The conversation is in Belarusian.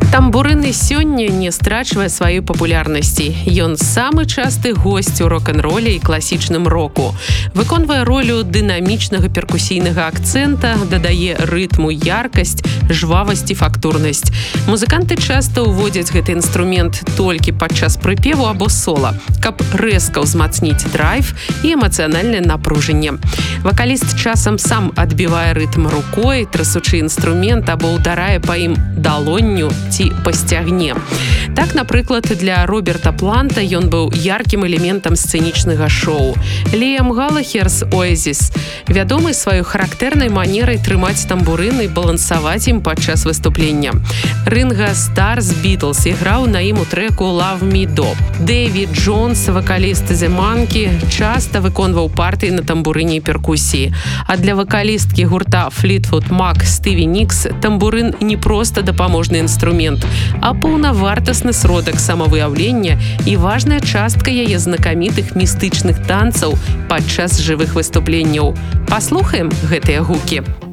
Тамбурын і сёння не страчвае сваёй папулярнасці. Ён самы часты госць у рок-н-роле і класічным року. Выконвае ролю дынамічнага перкусійнага акцэнта, дадае рытму яркасць, жвавасць і фактурнасць. Музыканты часта ўводзяць гэты інструмент толькі падчас прыпеву або сола, каб рэзка ўзмацніць драйв і эмацыянальнае напружанне. Вакаліст часам сам адбівае рытм рукой, трасучы інструмент або ўдарае па ім далонню ці па сцягне. Так, напрыклад, для Роберта Планта ён быў яркім элементам сцэнічнага шоу. Ліам Галахер з Oasis вядомы сваёй характэрнай манерай трымаць тамбурын і балансаваць ім падчас выступлення. Ринга Стар з Beatles іграў на ім у трэку Love Me Do. Дэвід Джонс, вакаліст The Monkey, часта выконваў партыі на тамбурыне і перкусіі. А для вакалісткі гурта Fleetwood Mac Стыві Нікс тамбурын не проста дапаможны інструмент, а паўнавартасны сродак самавыяўлення і важная частка яе знакамітых містычных танцаў падчас жывых выступленняў. Паслухаем гэтыя гукі.